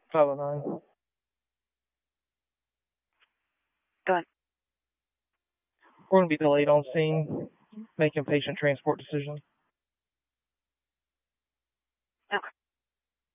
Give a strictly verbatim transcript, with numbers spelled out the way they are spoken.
five oh nine. Go ahead. We're going to be delayed on scene, making patient transport decisions.